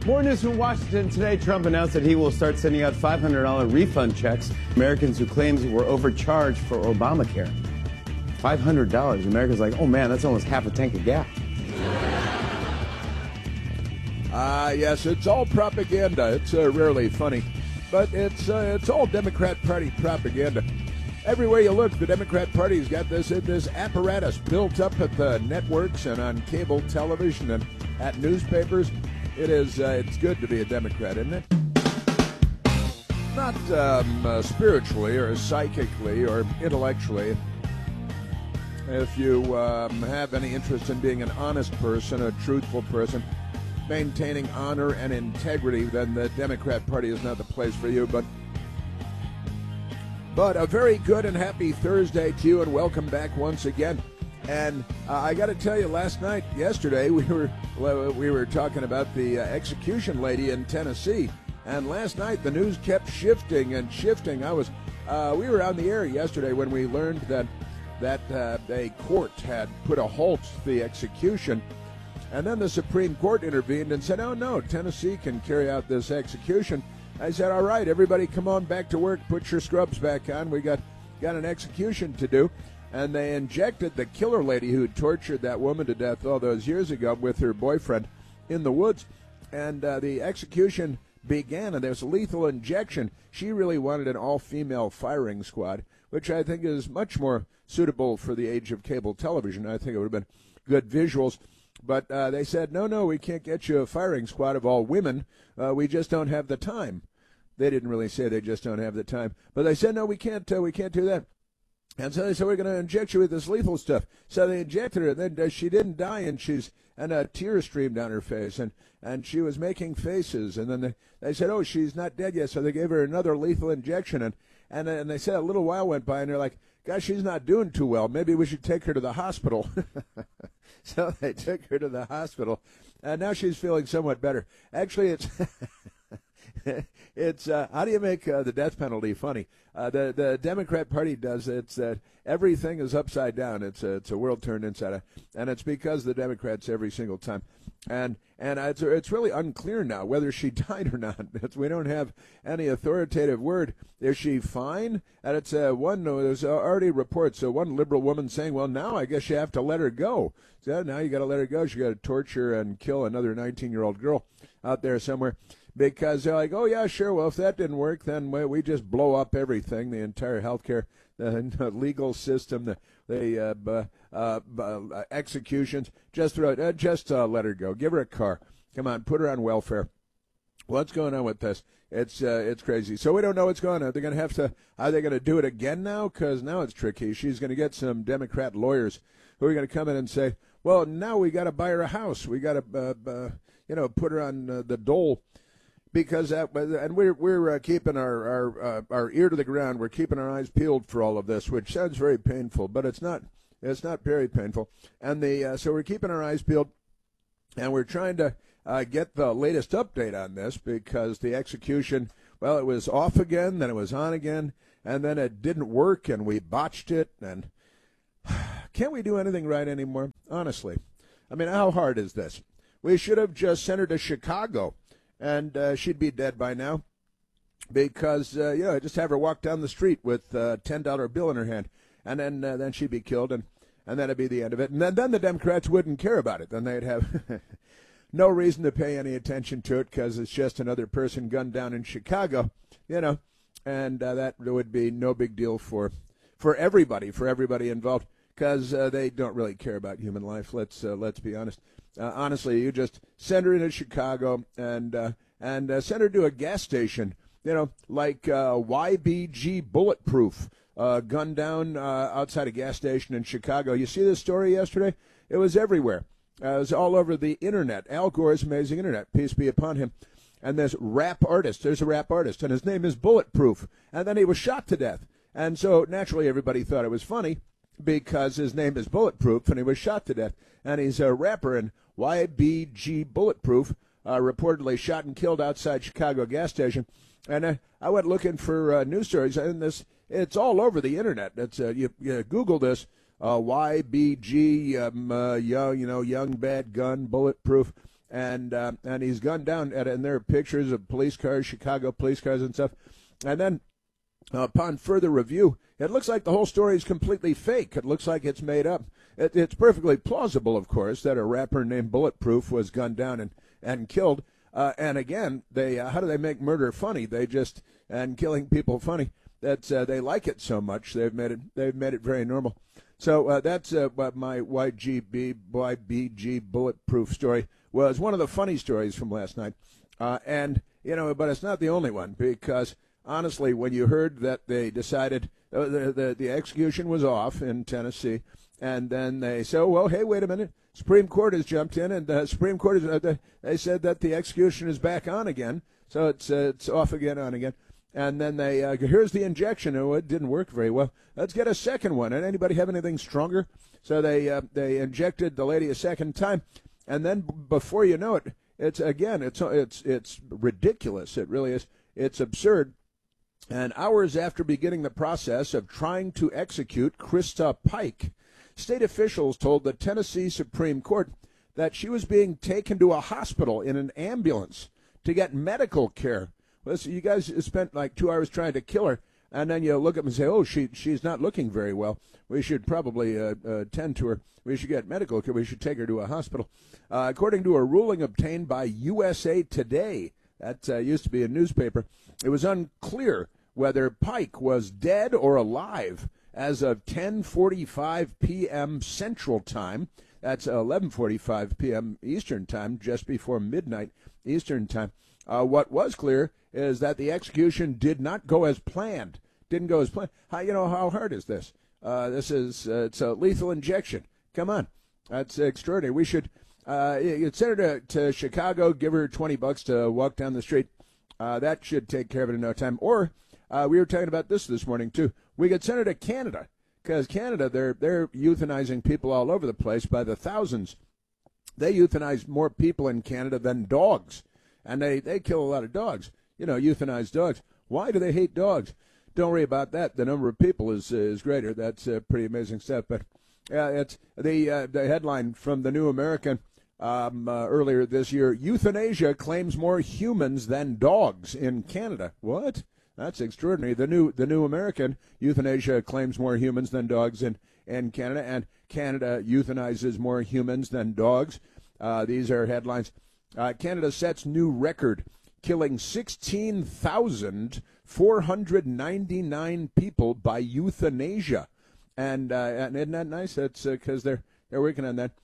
More news from Washington today. Trump announced that he will start sending out $500 refund checks to Americans who claims were overcharged for Obamacare. $500. Americans like, oh man, that's almost half a tank of gas. Yes, it's all propaganda. It's rarely funny, but it's all Democrat Party propaganda. Everywhere you look, the Democrat Party's got this apparatus built up at the networks and on cable television and at newspapers. It's good to be a Democrat, isn't it? Not spiritually or psychically or intellectually. If you have any interest in being an honest person, a truthful person, maintaining honor and integrity, then the Democrat Party is not the place for you. But a very good and happy Thursday to you, and welcome back once again. And I got to tell you, yesterday, we were talking about the execution lady in Tennessee, and last night the news kept shifting and shifting. We were on the air yesterday when we learned that a court had put a halt to the execution, and then the Supreme Court intervened and said, "Oh no, Tennessee can carry out this execution." I said, "All right, everybody, come on back to work. Put your scrubs back on. We got an execution to do." And they injected the killer lady who tortured that woman to death all those years ago with her boyfriend in the woods. And the execution began, and there was a lethal injection. She really wanted an all-female firing squad, which I think is much more suitable for the age of cable television. I think it would have been good visuals. But they said, no, we can't get you a firing squad of all women. We just don't have the time. They didn't really say they just don't have the time. But they said, no, we can't do that. And so they said, we're going to inject you with this lethal stuff. So they injected her, and then she didn't die, and a tear streamed down her face, and she was making faces. And then they said, oh, she's not dead yet. So they gave her another lethal injection. And they said a little while went by, and they're like, gosh, she's not doing too well. Maybe we should take her to the hospital. So they took her to the hospital, and now she's feeling somewhat better. Actually, it's how do you make the death penalty funny? The Democrat Party does it. It's that everything is upside down. It's a world turned inside out, and it's because the Democrats every single time. And it's really unclear now whether she died or not. We don't have any authoritative word. Is she fine? And there's already reports. So one liberal woman saying, well, now I guess you have to let her go. So now you got to let her go. She got to torture and kill another 19-year-old girl out there somewhere. Because they're like, oh, yeah, sure, well, if that didn't work, then we just blow up everything, the entire healthcare, the legal system, the executions. Just let her go. Give her a car. Come on, put her on welfare. What's going on with this? It's crazy. So we don't know what's going on. Are they going to do it again now? Because now it's tricky. She's going to get some Democrat lawyers who are going to come in and say, well, now we got to buy her a house. We got to, put her on the dole. Because we're keeping our ear to the ground. We're keeping our eyes peeled for all of this, which sounds very painful, but it's not. It's not very painful. And so we're keeping our eyes peeled, and we're trying to get the latest update on this because the execution, well, it was off again, then it was on again, and then it didn't work, and we botched it. And can't we do anything right anymore? Honestly, I mean, how hard is this? We should have just sent her to Chicago. And she'd be dead by now because, just have her walk down the street with a $10 bill in her hand, and then she'd be killed, and that'd be the end of it. And then the Democrats wouldn't care about it. Then they'd have no reason to pay any attention to it because it's just another person gunned down in Chicago, and that would be no big deal for everybody involved because they don't really care about human life. Let's be honest. Honestly, you just send her into Chicago and send her to a gas station, like YBG Bulletproof, gunned down outside a gas station in Chicago. You see this story yesterday? It was everywhere. It was all over the Internet. Al Gore's amazing Internet, peace be upon him. And there's a rap artist, and his name is Bulletproof. And then he was shot to death. And so naturally everybody thought it was funny because his name is Bulletproof and he was shot to death. And he's a rapper, and YBG Bulletproof reportedly shot and killed outside Chicago gas station. And I went looking for news stories, and it's all over the Internet. It's you Google this, YBG, young bad gun, Bulletproof, and he's gunned down. And there are pictures of police cars, Chicago police cars and stuff. And then upon further review, it looks like the whole story is completely fake. It looks like it's made up. It's perfectly plausible, of course, that a rapper named Bulletproof was gunned down and killed. And again, how do they make murder funny? And killing people funny. That's they like it so much they've made it very normal. So that's what my YBG Bulletproof story was. One of the funny stories from last night, but it's not the only one, because honestly, when you heard that they decided the execution was off in Tennessee, and then they said, oh, well, hey, wait a minute, Supreme Court has jumped in, and the Supreme Court they said that the execution is back on again, so it's off again, on again. And then they here's the injection. Oh, it didn't work very well. Let's get a second one. And anybody have anything stronger? So they injected the lady a second time, and then before you know it, it's ridiculous. It really is. It's absurd. And hours after beginning the process of trying to execute Krista Pike, state officials told the Tennessee Supreme Court that she was being taken to a hospital in an ambulance to get medical care. Listen, you guys spent like 2 hours trying to kill her, and then you look up and say, oh, she's not looking very well. We should probably tend to her. We should get medical care. We should take her to a hospital. According to a ruling obtained by USA Today, that used to be a newspaper, it was unclear whether Pike was dead or alive as of 10:45 p.m. Central Time. That's 11:45 p.m. Eastern Time, just before midnight Eastern Time. What was clear is that the execution did not go as planned. Didn't go as planned. How hard is this? It's a lethal injection. Come on. That's extraordinary. We should send her to Chicago, give her $20 to walk down the street. That should take care of it in no time. Or we were talking about this morning, too. We could send her to Canada, because Canada, they're euthanizing people all over the place by the thousands. They euthanize more people in Canada than dogs, and they kill a lot of dogs. Euthanize dogs. Why do they hate dogs? Don't worry about that. The number of people is greater. That's pretty amazing stuff. But it's the headline from the New American earlier this year: euthanasia claims more humans than dogs in Canada. What? That's extraordinary. The New American: euthanasia claims more humans than dogs in Canada, and Canada euthanizes more humans than dogs. These are headlines. Canada sets new record, killing 16,499 people by euthanasia, and isn't that nice? That's because they're working on that.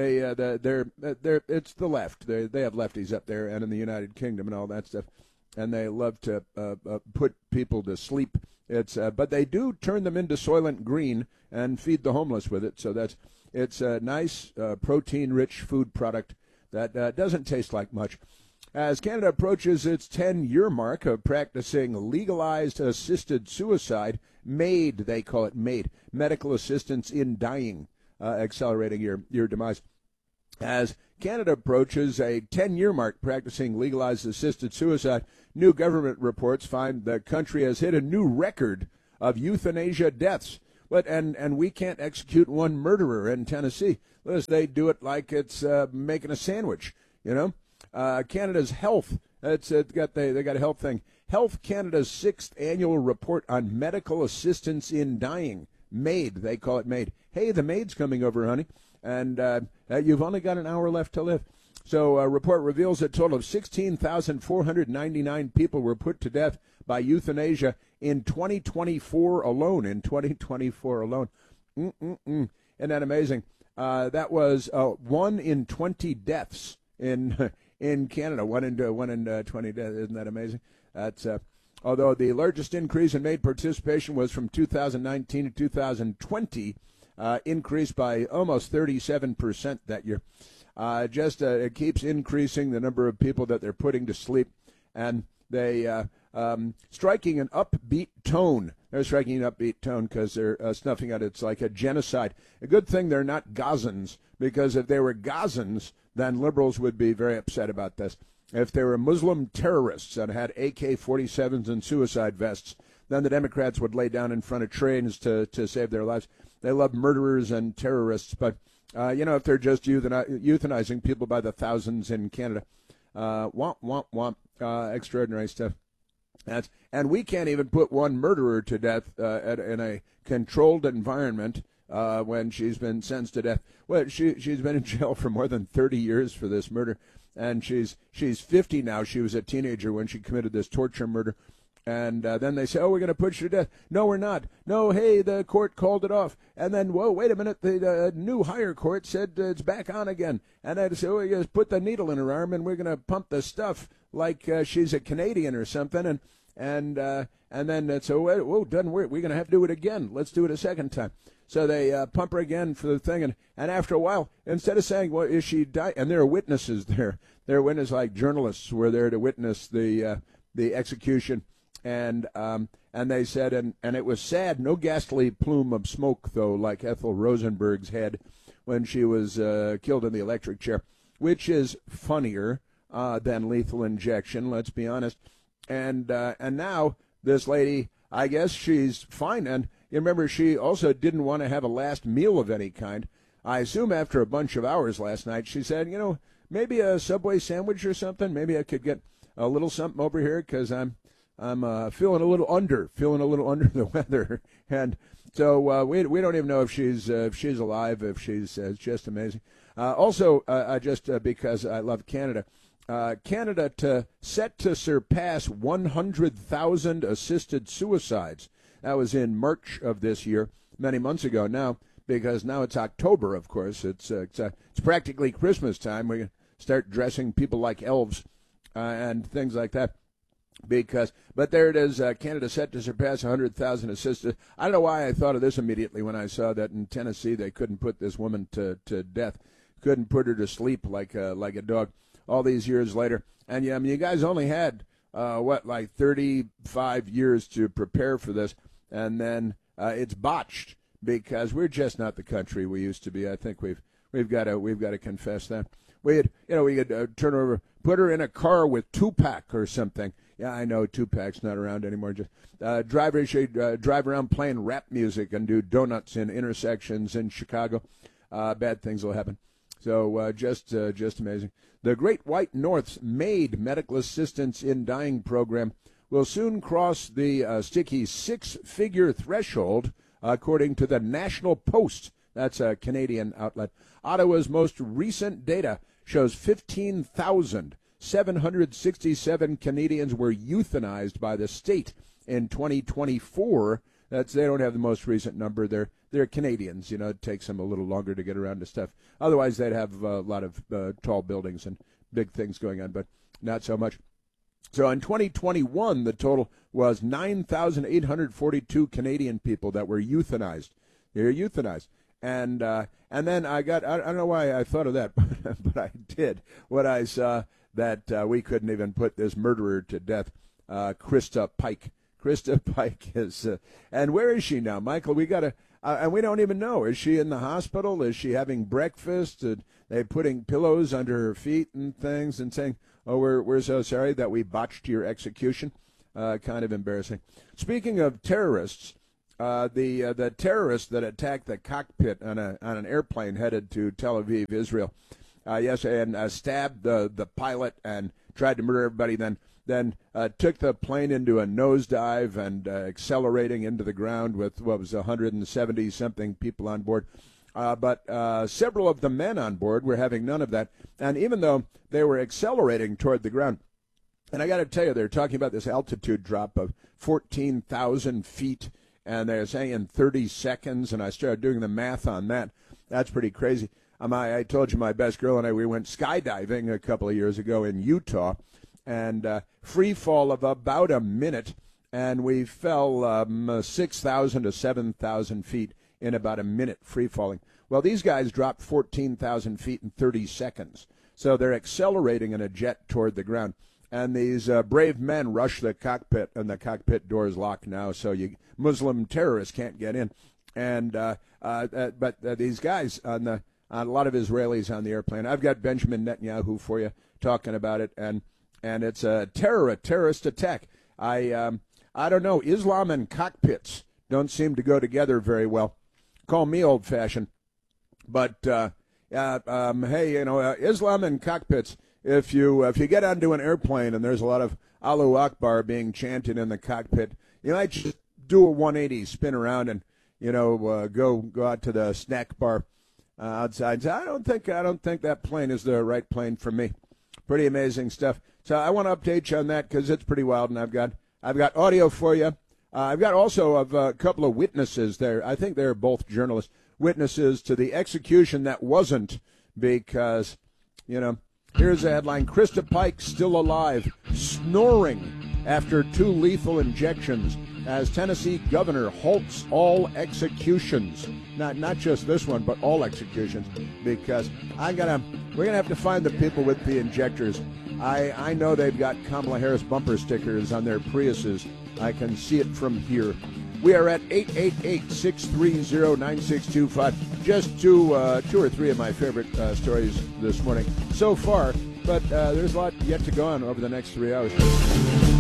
It's the left. They have lefties up there, and in the United Kingdom and all that stuff, and they love to put people to sleep. But they do turn them into Soylent Green and feed the homeless with it. So it's a nice protein-rich food product that doesn't taste like much. As Canada approaches its 10-year mark of practicing legalized assisted suicide, MAID, they call it MAID, medical assistance in dying, accelerating your demise. As Canada approaches a 10-year mark practicing legalized assisted suicide, new government reports find the country has hit a new record of euthanasia deaths. And we can't execute one murderer in Tennessee. They do it like it's making a sandwich, Canada's health, they got a health thing. Health Canada's 6th annual report on medical assistance in dying. MAID, they call it MAID. Hey, the maid's coming over, honey. And you've only got an hour left to live. So a report reveals a total of 16,499 people were put to death by euthanasia in 2024 alone. Isn't that amazing? That was 1 in 20 deaths in Canada. 1 in 20 deaths. Isn't that amazing? That's although the largest increase in MAID participation was from 2019 to 2020, increased by almost 37% that year. It keeps increasing the number of people that they're putting to sleep, and they striking an upbeat tone. They're striking an upbeat tone because they're snuffing out it's like a genocide. A good thing they're not Gazans, because if they were Gazans, then liberals would be very upset about this. If they were Muslim terrorists and had AK-47s and suicide vests, then the Democrats would lay down in front of trains to save their lives. They love murderers and terrorists, but If they're just euthanizing people by the thousands in Canada. Womp, womp, womp. Extraordinary stuff. And we can't even put one murderer to death in a controlled environment when she's been sentenced to death. Well, she's been in jail for more than 30 years for this murder, and she's 50 now. She was a teenager when she committed this torture murder. And then they say, oh, we're going to put you to death. No, we're not. No, hey, the court called it off. And then, whoa, wait a minute, the new higher court said it's back on again. And I say, oh, you just put the needle in her arm, and we're going to pump the stuff like she's a Canadian or something. And then it's, oh, doesn't work. We're going to have to do it again. Let's do it a second time. So they pump her again for the thing. And after a while, instead of saying, well, is she dying? And there are witnesses there. There are witnesses like journalists were there to witness the execution. And they said, and it was sad, no ghastly plume of smoke, though, like Ethel Rosenberg's head when she was killed in the electric chair, which is funnier than lethal injection, let's be honest. And now this lady, I guess she's fine. And you remember, she also didn't want to have a last meal of any kind. I assume after a bunch of hours last night, she said, maybe a Subway sandwich or something. Maybe I could get a little something over here because I'm feeling a little under the weather, and so we don't even know if she's alive, if she's it's just amazing. Also, just because I love Canada, Canada set to surpass 100,000 assisted suicides. That was in March of this year, many months ago now, because now it's October. Of course, it's practically Christmas time. We can start dressing people like elves and things like that. But there it is, Canada set to surpass 100,000 assisted. I don't know why I thought of this immediately when I saw that in Tennessee they couldn't put this woman to death, couldn't put her to sleep like a dog all these years later. And yeah, I mean, you guys only had, 35 years to prepare for this, and then it's botched because we're just not the country we used to be. I think we've got to confess that. We could turn her over, put her in a car with Tupac or something. Yeah, I know Tupac's not around anymore. Just drive around playing rap music and do donuts in intersections in Chicago. Bad things will happen. So just amazing. The Great White North's MAID Medical Assistance in Dying program will soon cross the sticky six-figure threshold, according to the National Post. That's a Canadian outlet. Ottawa's most recent data shows 15,767 Canadians were euthanized by the state in 2024. They don't have the most recent number. They're Canadians. It takes them a little longer to get around to stuff. Otherwise, they'd have a lot of tall buildings and big things going on, but not so much. So in 2021, the total was 9,842 Canadian people that were euthanized. They're euthanized. And then I don't know why I thought of that, but I did when I saw that we couldn't even put this murderer to death, Krista Pike. Krista Pike is, and where is she now, Michael? We got to, and we don't even know. Is she in the hospital? Is she having breakfast? Are they putting pillows under her feet and things and saying, oh, we're so sorry that we botched your execution? Kind of embarrassing. Speaking of terrorists, the terrorist that attacked the cockpit on an airplane headed to Tel Aviv, Israel, yesterday, and stabbed the pilot and tried to murder everybody. Then took the plane into a nosedive and accelerating into the ground with what was 170 something people on board. But several of the men on board were having none of that. And even though they were accelerating toward the ground, and I got to tell you, they're talking about this altitude drop of 14,000 feet. And they're saying in 30 seconds, and I started doing the math on that. That's pretty crazy. I told you my best girl and we went skydiving a couple of years ago in Utah, and free fall of about a minute, and we fell 6,000 to 7,000 feet in about a minute free falling. Well, these guys dropped 14,000 feet in 30 seconds, so they're accelerating in a jet toward the ground. And these brave men rush the cockpit, and the cockpit door is locked now, so Muslim terrorists can't get in. And but these guys a lot of Israelis on the airplane. I've got Benjamin Netanyahu for you talking about it, and it's a terrorist attack. I don't know. Islam and cockpits don't seem to go together very well. Call me old-fashioned, but Hey, Islam in cockpits. If you get onto an airplane and there's a lot of Allahu Akbar being chanted in the cockpit, you might just do a 180, spin around, and go out to the snack bar outside. So I don't think that plane is the right plane for me. Pretty amazing stuff. So I want to update you on that because it's pretty wild, and I've got audio for you. I've got also of a couple of witnesses there. I think they're both journalists, witnesses to the execution that wasn't, because, here's a headline: Krista Pike still alive, snoring after 2 lethal injections as Tennessee governor halts all executions. Not just this one, but all executions, because we're gonna have to find the people with the injectors. I know they've got Kamala Harris bumper stickers on their Priuses. I can see it from here. We are at 888-630-9625. Just two or three of my favorite stories this morning so far, but there's a lot yet to go on over the next 3 hours.